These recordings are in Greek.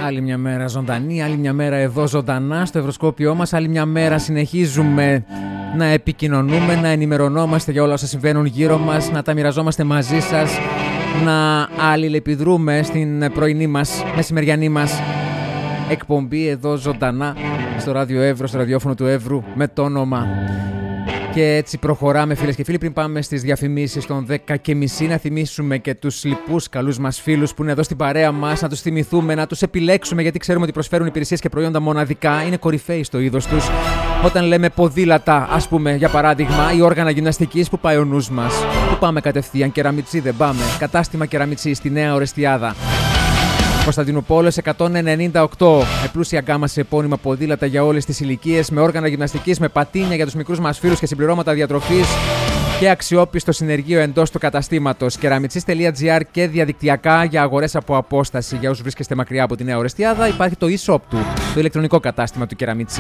Άλλη μια μέρα ζωντανή, άλλη μια μέρα εδώ ζωντανά στο Ευρωσκόπιό μας. Άλλη μια μέρα συνεχίζουμε να επικοινωνούμε, να ενημερωνόμαστε για όλα όσα συμβαίνουν γύρω μας, να τα μοιραζόμαστε μαζί σας, να αλληλεπιδρούμε στην πρωινή μας, μεσημεριανή μας εκπομπή εδώ ζωντανά στο Ράδιο Εύρω, στο ραδιόφωνο του Εύρου με το όνομα. Και έτσι προχωράμε, φίλες και φίλοι, πριν πάμε στις διαφημίσεις των 10:30, να θυμίσουμε και τους λοιπούς καλούς μας φίλους που είναι εδώ στην παρέα μας, να τους θυμηθούμε, να τους επιλέξουμε, γιατί ξέρουμε ότι προσφέρουν υπηρεσίες και προϊόντα μοναδικά, είναι κορυφαίοι στο είδος τους. Όταν λέμε ποδήλατα, ας πούμε, για παράδειγμα, ή όργανα γυμναστικής, που πάει ο νους μας? Που πάμε κατευθείαν? Κεραμιτσί δεν πάμε? Κατάστημα Κεραμιτσί στη Νέα Ορεστιάδα. Κωνσταντινούπολης 198. Με πλούσια γκάμα σε επώνυμα ποδήλατα για όλες τις ηλικίες, με όργανα γυμναστικής, με πατίνια για τους μικρούς μας φίλους και συμπληρώματα διατροφής και αξιόπιστο συνεργείο εντός του καταστήματος. Κεραμιτσίς.gr και διαδικτυακά για αγορές από απόσταση. Για όσους βρίσκεστε μακριά από τη Νέα Ορεστιάδα, υπάρχει το e-shop του, το ηλεκτρονικό κατάστημα του Κεραμιτσί.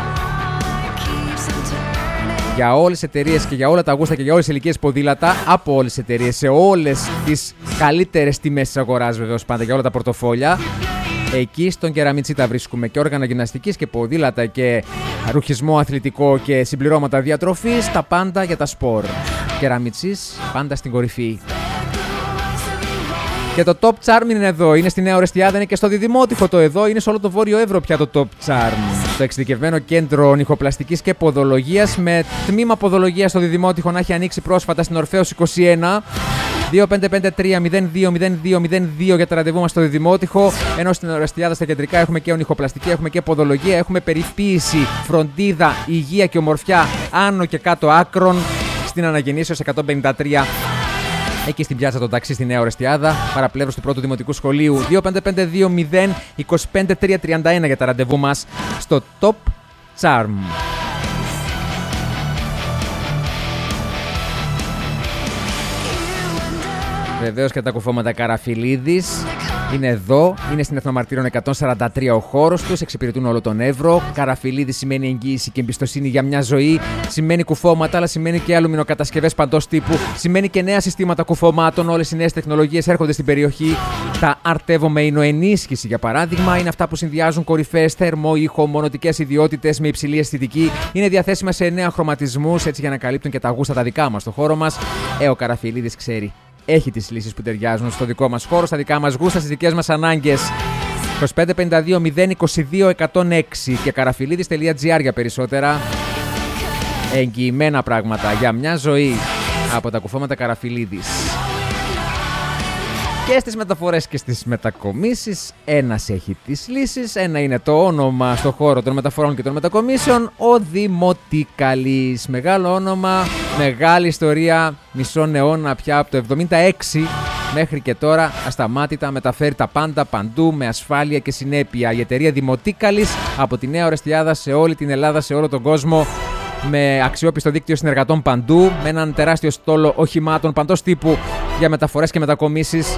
Για όλες τις εταιρείες και για όλα τα γούστα και για όλες τις ηλικίες ποδήλατα, από όλες τις εταιρείες, σε όλες τις καλύτερες τιμές της αγοράς, βεβαίως πάντα, για όλα τα πορτοφόλια. Εκεί στον Κεραμιτσί τα βρίσκουμε, και όργανα γυμναστικής και ποδήλατα και ρουχισμό αθλητικό και συμπληρώματα διατροφής, τα πάντα για τα σπορ. Κεραμιτσίς, πάντα στην κορυφή. Και το Top Charm είναι εδώ, είναι στη Νέα Ορεστιάδα, είναι και στο Διδημότυχο το εδώ, είναι σε όλο το Βόρειο Εύρο πια το Top Charm. Το εξειδικευμένο κέντρο νυχοπλαστικής και ποδολογίας, με τμήμα ποδολογίας στο Διδημότυχο να έχει ανοίξει πρόσφατα στην Ορφέως 21. 2553-02-02-02 για τα ραντεβού μας στο Διδημότυχο. Ενώ στην Ορεστιάδα στα κεντρικά έχουμε και ονυχοπλαστική, έχουμε και ποδολογία, έχουμε περιποίηση, φροντίδα, υγεία και ομορφιά άνω και κάτω άκρων στην Αναγεννήσεως 153. Εκεί στην πιάτσα των ταξί στη Νέα Ορεστιάδα, παραπλεύρος του πρώτου δημοτικού σχολείου. 2552-0-25-331 για τα ραντεβού μας στο Top Charm. Βεβαίως και τα κουφώματα Καραφιλίδης είναι εδώ, είναι στην Εθνομαρτύρων 143 ο χώρος τους, εξυπηρετούν όλο τον Εύρο. Καραφιλίδη σημαίνει εγγύηση και εμπιστοσύνη για μια ζωή, σημαίνει κουφώματα, αλλά σημαίνει και αλουμινοκατασκευές παντός τύπου, σημαίνει και νέα συστήματα κουφωμάτων. Όλες οι νέες τεχνολογίες έρχονται στην περιοχή. Τα Artevo με εινοενίσχυση, για παράδειγμα, είναι αυτά που συνδυάζουν κορυφαίες θερμό, ήχο, μονοτικές ιδιότητες με υψηλή αισθητική. Είναι διαθέσιμα σε 9 χρωματισμούς, έτσι για να καλύπτουν και τα γούστα τα δικά μας στο χώρο μας. Ο Καραφιλίδης ξέρει. Έχει τις λύσεις που ταιριάζουν στο δικό μας χώρο, στα δικά μας γούστα, στις δικές μας ανάγκες. 2552-022-106 και καραφιλίδης.gr για περισσότερα εγγυημένα πράγματα για μια ζωή από τα κουφώματα Καραφιλίδης. Και στις μεταφορές και στις μετακομίσεις ένας έχει τις λύσεις. Ένα είναι το όνομα στο χώρο των μεταφορών και των μετακομίσεων, ο Δημοτικαλής. Μεγάλο όνομα, μεγάλη ιστορία, μισό αιώνα πια, από το 76 μέχρι και τώρα ασταμάτητα μεταφέρει τα πάντα παντού με ασφάλεια και συνέπεια. Η εταιρεία Δημοτικαλής από τη Νέα Ορεστιάδα σε όλη την Ελλάδα, σε όλο τον κόσμο, με αξιόπιστο δίκτυο συνεργατών παντού, με έναν τεράστιο στόλο οχημάτων παντός τύπου για μεταφορές και μετακομίσεις.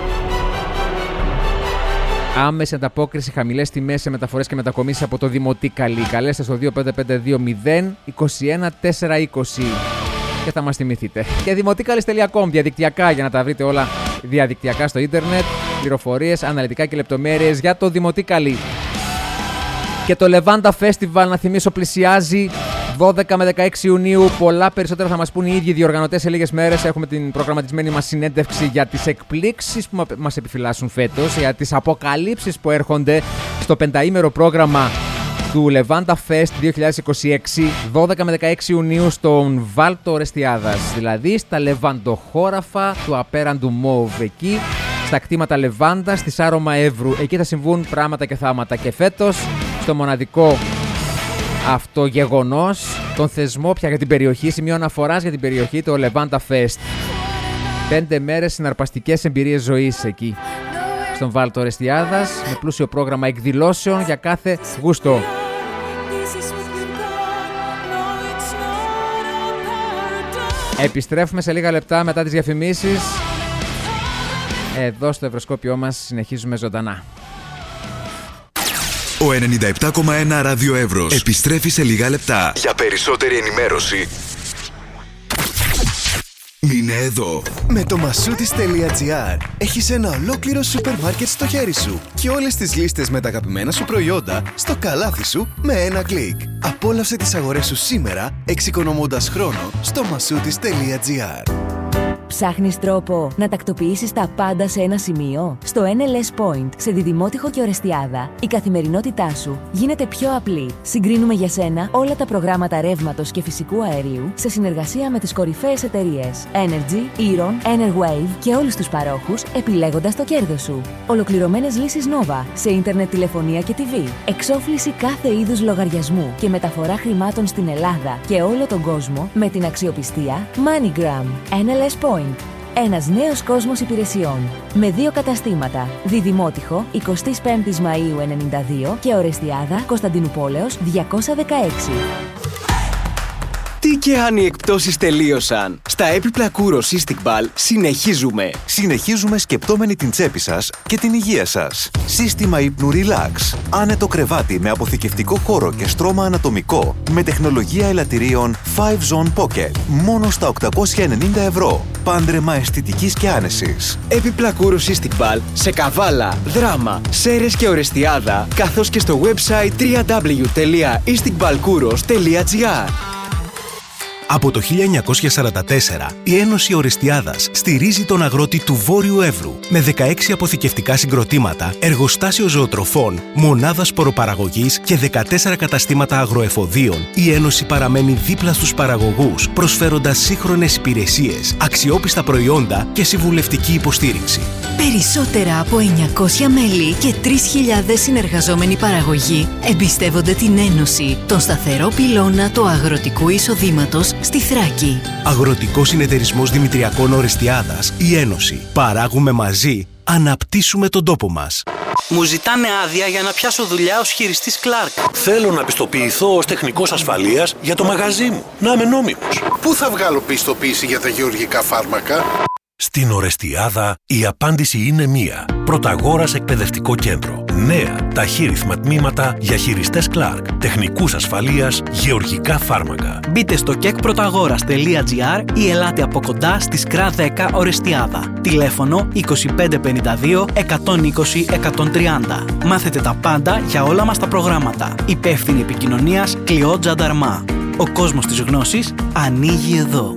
Άμεση ανταπόκριση, χαμηλές τιμές σε μεταφορές και μετακομίσεις από το Δημοτικαλή. Καλέστε στο 2552-0-21-420 και θα μας θυμηθείτε. Και δημοτικαλής.com διαδικτυακά, για να τα βρείτε όλα διαδικτυακά στο ίντερνετ. Πληροφορίες, αναλυτικά και λεπτομέρειες για το Δημοτικαλή. Και το Levanta Festival, να θυμίσω, πλησιάζει 12 με 16 Ιουνίου. Πολλά περισσότερα θα μας πούν οι ίδιοι διοργανωτές σε λίγες μέρες. Έχουμε την προγραμματισμένη μας συνέντευξη για τις εκπλήξεις που μας επιφυλάσσουν φέτος, για τις αποκαλύψεις που έρχονται στο πενταήμερο πρόγραμμα του Levanta Fest 2026, 12 με 16 Ιουνίου στον Βάλτο Ορεστιάδας. Δηλαδή στα λεβαντοχώραφα του απέραντου Μόβ, εκεί στα κτήματα Λεβάντα, στη Σάρωμα Εύρου. Εκεί θα συμβούν πράγματα και θάματα. Και φέτος, στο μοναδικό αυτό γεγονός, τον θεσμό πια για την περιοχή, σημείο αναφοράς για την περιοχή, το Levanta Fest. 5 μέρες συναρπαστικές εμπειρίες ζωής εκεί, στον Βάλτο Ορεστιάδας, με πλούσιο πρόγραμμα εκδηλώσεων για κάθε γούστο. Επιστρέφουμε σε λίγα λεπτά μετά τις διαφημίσεις. Εδώ στο Ευρωσκόπιό μας συνεχίζουμε ζωντανά. Ο 97,1 Ράδιο Εύρος επιστρέφει σε λίγα λεπτά. Για περισσότερη ενημέρωση Είναι εδώ. Με το masoutis.gr έχεις ένα ολόκληρο σούπερ μάρκετ στο χέρι σου και όλες τις λίστες με τα αγαπημένα σου προϊόντα στο καλάθι σου με ένα κλικ. Απόλαυσε τις αγορές σου σήμερα, εξοικονομώντας χρόνο στο masoutis.gr. Ψάχνεις τρόπο να τακτοποιήσεις τα πάντα σε ένα σημείο? Στο NLS Point, σε Διδημότυχο και Ορεστιάδα, η καθημερινότητά σου γίνεται πιο απλή. Συγκρίνουμε για σένα όλα τα προγράμματα ρεύματος και φυσικού αερίου σε συνεργασία με τις κορυφαίες εταιρείες Energy, Eron, Enerwave και όλους τους παρόχους, επιλέγοντας το κέρδος σου. Ολοκληρωμένες λύσεις Nova σε ίντερνετ, τηλεφωνία και TV. Εξόφληση κάθε είδους λογαριασμού και μεταφορά χρημάτων στην Ελλάδα και όλο τον κόσμο με την αξιοπιστία MoneyGram. NLS Point. Ένας νέος κόσμος υπηρεσιών. Με 2 καταστήματα. Διδημότυχο, 25 Μαΐου 92 και Ορεστιάδα, Κωνσταντινουπόλεως 216. Τι και αν οι εκπτώσεις τελείωσαν. Στα έπιπλα Kouros Istikbal συνεχίζουμε. Συνεχίζουμε σκεπτόμενοι την τσέπη σας και την υγεία σας. Σύστημα ύπνου Relax. Άνετο κρεβάτι με αποθηκευτικό χώρο και στρώμα ανατομικό με τεχνολογία ελαττηρίων 5Zone Pocket. Μόνο στα 890 ευρώ. Πάντρεμα αισθητικής και άνεσης. Έπιπλα Kouros Istikbal σε Καβάλα, Δράμα, Σέρρες και Ορεστιάδα, καθώς και στο website www.istikbalkouros.gr. Από το 1944, η Ένωση Ορεστιάδας στηρίζει τον αγρότη του Βόρειου Εύρου με 16 αποθηκευτικά συγκροτήματα, εργοστάσιο ζωοτροφών, μονάδα σποροπαραγωγής και 14 καταστήματα αγροεφοδίων. Η Ένωση παραμένει δίπλα στους παραγωγούς, προσφέροντας σύγχρονες υπηρεσίες, αξιόπιστα προϊόντα και συμβουλευτική υποστήριξη. Περισσότερα από 900 μέλη και 3.000 συνεργαζόμενοι παραγωγοί εμπιστεύονται την Ένωση, τον σταθερό πυλώνα του αγροτικού εισοδήματος στη Θράκη. Αγροτικός Συνεταιρισμός Δημητριακών Ορεστιάδας, η Ένωση. Παράγουμε μαζί, αναπτύσσουμε τον τόπο μας. Μου ζητάνε άδεια για να πιάσω δουλειά ως χειριστής Clark. Θέλω να πιστοποιηθώ ως τεχνικός ασφαλείας για το μαγαζί μου. Να είμαι νόμιμος. Πού θα βγάλω πιστοποίηση για τα γεωργικά φάρμακα? Στην Ορεστιάδα η απάντηση είναι μία. Πρωταγόρας Εκπαιδευτικό Κέντρο. Νέα ταχύρυθμα τμήματα για χειριστές Clark, τεχνικούς ασφαλείας, γεωργικά φάρμακα. Μπείτε στο kekprotagouras.gr ή ελάτε από κοντά στη ΣΚΡΑ 10 Ορεστιάδα. Τηλέφωνο 2552 120 130. Μάθετε τα πάντα για όλα μας τα προγράμματα. Υπεύθυνη επικοινωνίας Κλειό Τζανταρμά. Ο κόσμος της γνώσης ανοίγει εδώ.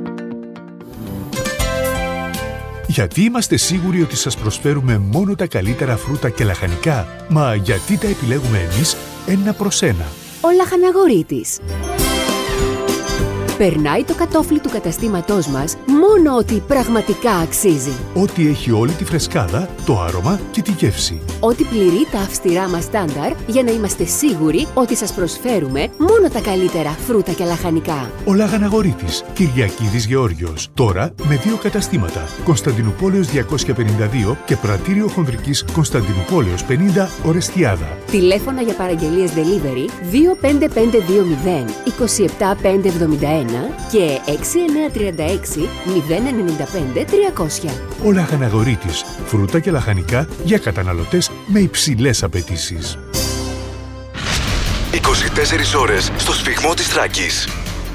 Γιατί είμαστε σίγουροι ότι σας προσφέρουμε μόνο τα καλύτερα φρούτα και λαχανικά? Μα γιατί τα επιλέγουμε εμείς ένα προς ένα? Ο Λαχαναγορείτης. Περνάει το κατόφλι του καταστήματός μας μόνο ότι πραγματικά αξίζει. Ό,τι έχει όλη τη φρεσκάδα, το άρωμα και τη γεύση. Ό,τι πληρεί τα αυστηρά μας στάνταρ για να είμαστε σίγουροι ότι σας προσφέρουμε μόνο τα καλύτερα φρούτα και λαχανικά. Ο Λαχαναγορείτης, Κυριακίδης Γεώργιος. Τώρα με 2 καταστήματα. Κωνσταντινουπόλεως 252 και Πρατήριο Χονδρικής Κωνσταντινουπόλεως 50 Ορεστιάδα. Τηλέφωνα για παραγγελίες delivery 25520 27571 και 6936 095 300. Ο Λαχαναγορείτης, φρούτα και λαχανικά για καταναλωτές με υψηλές απαιτήσεις. 24 ώρες στο σφυγμό της Θράκης.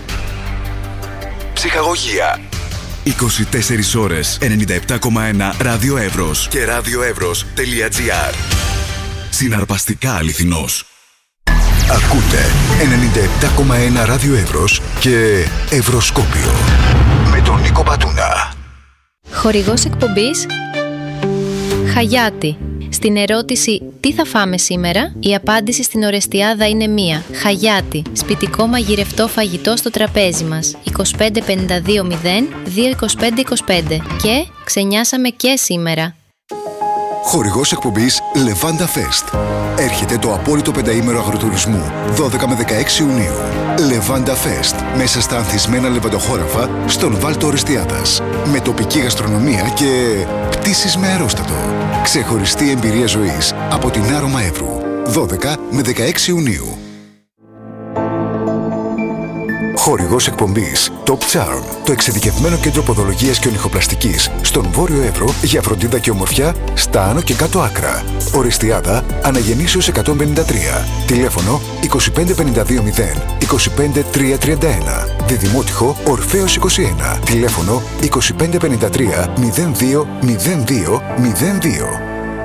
Ψυχαγωγία. 24 ώρες 97,1 Ράδιο Εύρος και radioevros.gr. Συναρπαστικά αληθινός. Ακούτε 97,1 Ράδιο Εύρος και Ευρωσκόπιο με τον Νίκο Πατούνα. Χορηγός εκπομπής Χαγιάτι. Στην ερώτηση «Τι θα φάμε σήμερα?» η απάντηση στην Ορεστιάδα είναι μία. Χαγιάτι. Σπιτικό μαγειρευτό φαγητό στο τραπέζι μας. 2552 0 22525. Και ξενιάσαμε και σήμερα. Χορηγός εκπομπής Levanda Fest. Έρχεται το απόλυτο πενταήμερο αγροτουρισμού 12 με 16 Ιουνίου. Levanda Fest. Μέσα στα ανθισμένα λεβαντοχώραφα στον Βάλτο Ορεστιάδας. Με τοπική γαστρονομία και πτήσεις με αερόστατο. Ξεχωριστή εμπειρία ζωής από την Άρωμα Εύρου. 12 με 16 Ιουνίου. Χορηγός εκπομπής Top Charm, το εξειδικευμένο κέντρο ποδολογίας και ονυχοπλαστικής στον Βόρειο Εύρο για φροντίδα και ομορφιά στα άνω και κάτω άκρα. Οριστιάδα Αναγεννήσεως 153. Τηλέφωνο 25520 25331. Διδημότυχο Ορφέως 21. Τηλέφωνο 2553 02 02 02.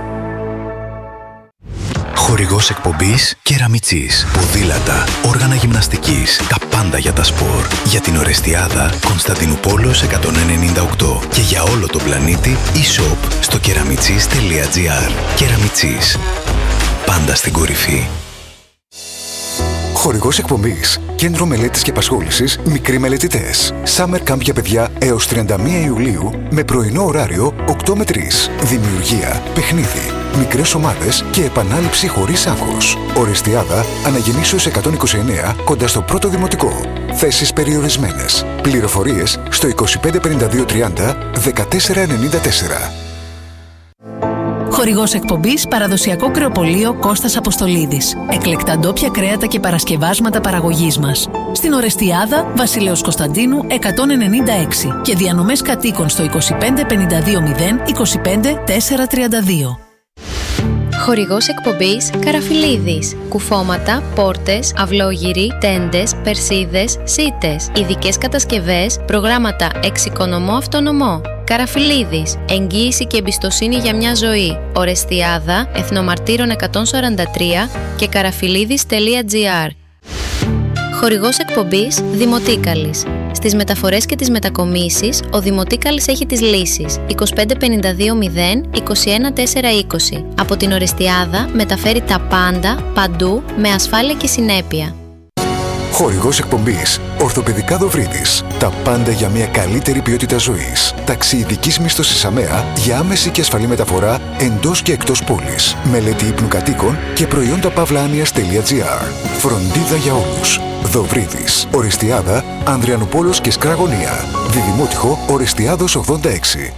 Χορηγός εκπομπής Κεραμιτσής. Ποδήλατα, όργανα γυμναστικής, τα πάντα για τα σπορ. Για την Ορεστιάδα, Κωνσταντινούπολεως 198. Και για όλο τον πλανήτη, e-shop στο keramitzis.gr. Κεραμιτσής. Πάντα στην κορυφή. Χορηγός εκπομπής Κέντρο Μελέτης και Απασχόλησης Μικροί Μελετητές. Summer Camp για παιδιά έως 31 Ιουλίου με πρωινό ωράριο 8 με 3. Δημιουργία, παιχνίδι, μικρές ομάδες και επανάληψη χωρίς άγχος. Οριστιάδα Αναγεννήσεως 129 κοντά στο πρώτο δημοτικό. Θέσεις περιορισμένες. Πληροφορίες στο 255230 1494. Χορηγός εκπομπής Παραδοσιακό Κρεοπωλείο Κώστας Αποστολίδης. Εκλεκτά ντόπια κρέατα και παρασκευάσματα παραγωγής μας. Στην Ορεστιάδα, Βασιλέως Κωνσταντίνου 196 και διανομές κατοίκων στο 25520 25432. Χορηγός εκπομπής Καραφιλίδης. Κουφώματα, πόρτες, αυλόγυροι, τέντες, περσίδες, σίτες. Ειδικές κατασκευές, προγράμματα εξοικονομώ αυτονομώ. Καραφιλίδης. Εγγύηση και εμπιστοσύνη για μια ζωή. Ορεστιάδα, Εθνομαρτύρων 143 και καραφιλίδης.gr. Χορηγός εκπομπής Δημοτίκαλης. Στις μεταφορές και τις μετακομίσεις, ο Δημοτίκαλης έχει τις λύσεις. 2552 21420. Από την Ορεστιάδα μεταφέρει τα πάντα, παντού, με ασφάλεια και συνέπεια. Χορηγός εκπομπής Ορθοπαιδικά Δοβρίδης. Τα πάντα για μια καλύτερη ποιότητα ζωής. Ταξί ειδικής μίσθωσης ΑΜΕΑ για άμεση και ασφαλή μεταφορά εντός και εκτός πόλης. Μελέτη ύπνου κατοίκων και προϊόντα pavlanias.gr. Φροντίδα για όλους. Δοβρίδης. Οριστιάδα, Ανδριανουπόλος και Σκραγωνία. Διδημότυχο Οριστιάδος 86.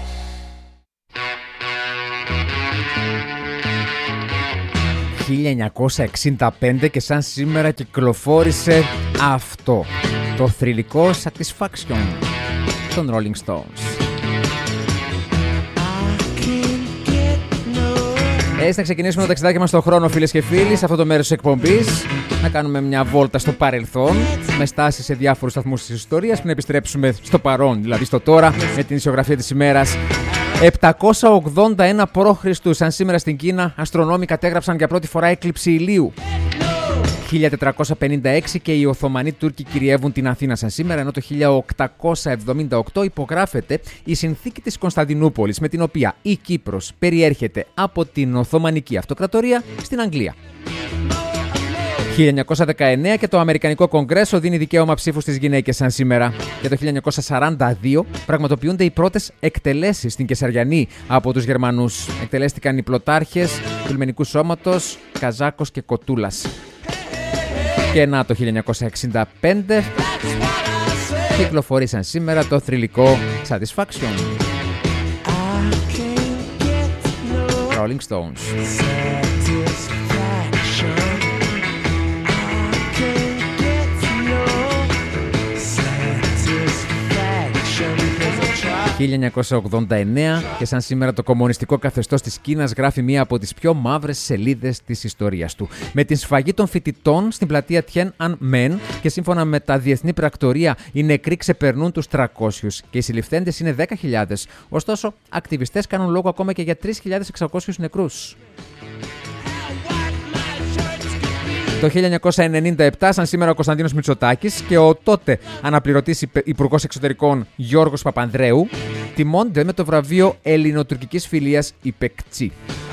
...1965 και σαν σήμερα κυκλοφόρησε αυτό, το θρυλικό Satisfaction των Rolling Stones. Έτσι να ξεκινήσουμε το ταξιδάκι μας στον χρόνο, φίλες και φίλοι, σε αυτό το μέρος της εκπομπής. Να κάνουμε μια βόλτα στο παρελθόν, με στάση σε διάφορους σταθμούς της ιστορίας, πριν επιστρέψουμε στο παρόν, δηλαδή στο τώρα, με την ισιογραφία της ημέρας. 781 π.Χ. σαν σήμερα στην Κίνα, αστρονόμοι κατέγραψαν για πρώτη φορά έκλειψη ηλίου. 1456 και οι Οθωμανοί Τούρκοι κυριεύουν την Αθήνα σαν σήμερα, ενώ το 1878 υπογράφεται η συνθήκη της Κωνσταντινούπολης, με την οποία η Κύπρος περιέρχεται από την Οθωμανική Αυτοκρατορία στην Αγγλία. 1919 και το Αμερικανικό Κογκρέσο δίνει δικαίωμα ψήφου στις γυναίκες σαν σήμερα. Και το 1942 πραγματοποιούνται οι πρώτες εκτελέσεις στην Κεσαριανή από τους Γερμανούς. Εκτελέστηκαν οι πλωτάρχες του λιμενικού σώματος Καζάκος και Κοτούλας. Και να το 1965 κυκλοφορήσαν σήμερα το θρυλικό Satisfaction. Rolling Stones. 1989 και σαν σήμερα το κομμουνιστικό καθεστώς της Κίνας γράφει μία από τις πιο μαύρες σελίδες της ιστορίας του. Με την σφαγή των φοιτητών στην πλατεία Tiananmen και σύμφωνα με τα διεθνή πρακτορία οι νεκροί ξεπερνούν τους 300 και οι συλληφθέντες είναι 10.000. Ωστόσο, ακτιβιστές κάνουν λόγο ακόμα και για 3.600 νεκρούς. Το 1997, σαν σήμερα, ο Κωνσταντίνος Μητσοτάκης και ο τότε αναπληρωτής Υπουργός Εξωτερικών Γιώργος Παπανδρέου τιμώνται με το βραβείο Ελληνοτουρκικής Φιλίας Ιπεκτσί.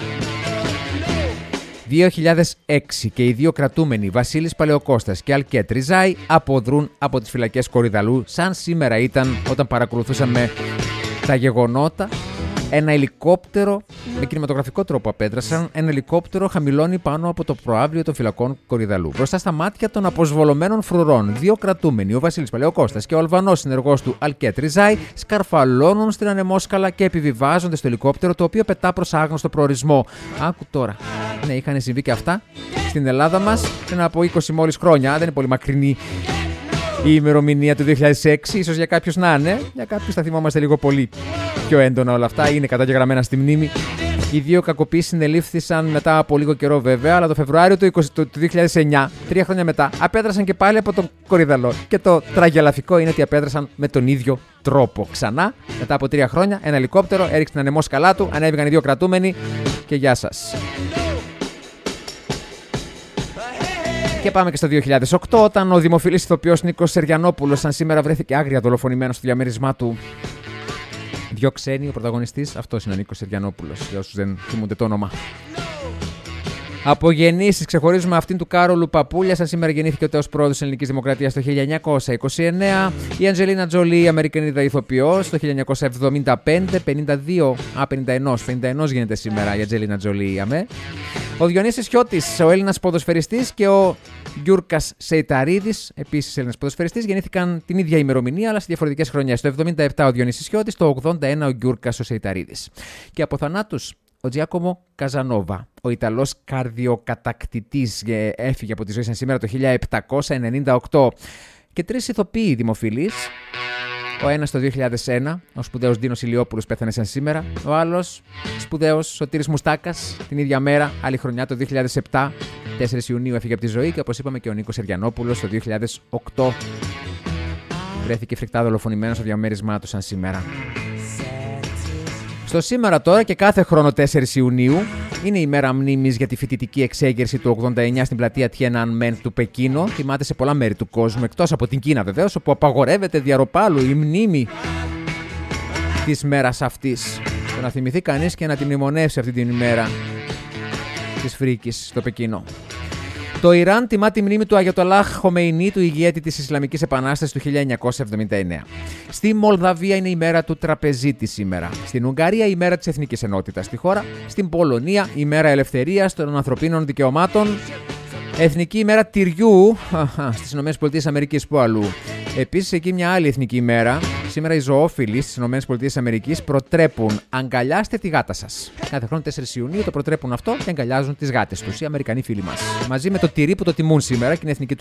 2006 και οι δύο κρατούμενοι Βασίλης Παλαιοκώστας και Αλκέτ Ριζάη αποδρούν από τις φυλακές Κορυδαλού, σαν σήμερα ήταν όταν παρακολουθούσαμε τα γεγονότα. Ένα ελικόπτερο, με κινηματογραφικό τρόπο απέδρασαν, ένα ελικόπτερο χαμηλώνει πάνω από το προαύλιο των φυλακών Κορυδαλού. Μπροστά στα μάτια των αποσβολωμένων φρουρών, δύο κρατούμενοι, ο Βασίλης Παλαιοκώστας και ο Αλβανός συνεργός του Αλκέτ Ριζάη, σκαρφαλώνουν στην ανεμόσκαλα και επιβιβάζονται στο ελικόπτερο, το οποίο πετά προς άγνωστο προορισμό. Άκου τώρα. Ναι, είχαν συμβεί και αυτά στην Ελλάδα μας πριν από 20 μόλις χρόνια. Δεν είναι πολύ μακρινή η ημερομηνία του 2006. Ίσως για κάποιους να είναι, για κάποιους θα θυμόμαστε λίγο πολύ πιο έντονα όλα αυτά. Είναι καταγεγραμμένα στη μνήμη. Οι δύο κακοποίησεις συνελήφθησαν μετά από λίγο καιρό βέβαια, αλλά το Φεβρουάριο του 2009, 3 χρόνια μετά, απέδρασαν και πάλι από τον Κορυδαλό. Και το τραγελαφικό είναι ότι απέδρασαν με τον ίδιο τρόπο. Ξανά, μετά από 3 χρόνια, ένα ελικόπτερο έριξε την ανεμόσκαλά του, ανέβηκαν οι δύο κρατούμενοι και γεια σας. Και πάμε και στο 2008, όταν ο δημοφιλής ηθοποιός Νίκος Σεριανόπουλος, σαν σήμερα, βρέθηκε άγρια δολοφονημένος στο διαμέρισμά του. Δύο ξένοι, ο πρωταγωνιστής, αυτός είναι ο Νίκος Σεριανόπουλος, για όσους δεν θυμούνται το όνομα. Από γεννήσεις ξεχωρίζουμε αυτήν του Κάρολου Παπούλια. Σαν σήμερα γεννήθηκε ο τέος πρόεδρος της Ελληνικής Δημοκρατίας το 1929. Η Αντζελίνα Τζολί, η Αμερικανίδα ηθοποιός, το 1975. 51 γίνεται σήμερα η Αντζελίνα Τζολί. Ο Διονύσης Χιώτης, ο Έλληνας ποδοσφαιριστής, και ο Γιούρκας Σεϊταρίδης, επίσης Έλληνας ποδοσφαιριστής, γεννήθηκαν την ίδια ημερομηνία αλλά σε διαφορετικές χρονιές. Το 1977 ο Διονύσης Χιώτης, το 1981 ο Γιούρκας ο Σεϊταρίδης. Και από θανάτους, ο Τζιάκομο Καζανόβα, ο Ιταλός καρδιοκατακτητής, έφυγε από τη ζωή σαν σήμερα το 1798. Και 3 ηθοποιοί δημοφιλείς. Ο ένας το 2001, ο σπουδαίος Ντίνος Ηλιόπουλος, πέθανε σαν σήμερα. Ο άλλος, σπουδαίος Σωτήρης Μουστάκας, την ίδια μέρα, άλλη χρονιά, το 2007, 4 Ιουνίου έφυγε από τη ζωή. Και όπως είπαμε και ο Νίκος Σεριανόπουλος το 2008 βρέθηκε φρικτά δολοφονημένος στο διαμέρισμά του σαν σήμερα. Στο σήμερα τώρα και κάθε χρόνο 4 Ιουνίου είναι η μέρα μνήμης για τη φοιτητική εξέγερση του 89 στην πλατεία Tiananmen του Πεκίνο. Τιμάται σε πολλά μέρη του κόσμου, εκτός από την Κίνα βεβαίως, όπου απαγορεύεται διαρροπάλου η μνήμη της μέρας αυτής. Το να θυμηθεί κανείς και να τη μνημονεύσει αυτή την ημέρα της φρίκης στο Πεκίνο. Το Ιράν τιμά τη μνήμη του Αγιατολάχ Χομεϊνί, του ηγέτη της Ισλαμικής Επανάστασης του 1979. Στη Μολδαβία είναι η μέρα του τραπεζίτη σήμερα. Στην Ουγγαρία η μέρα της Εθνικής Ενότητας στη χώρα. Στην Πολωνία η μέρα ελευθερίας των ανθρωπίνων δικαιωμάτων. Εθνική ημέρα τυριού στις ΗΠΑ, που αλλού. Επίσης εκεί μια άλλη εθνική ημέρα. Σήμερα οι ζωόφιλοι στις ΗΠΑ προτρέπουν αγκαλιάστε τη γάτα σας. Κάθε χρόνο 4 Ιουνίου το προτρέπουν αυτό και αγκαλιάζουν τις γάτες τους, οι Αμερικανοί φίλοι μας. Μαζί με το τυρί που το τιμούν σήμερα και είναι εθνική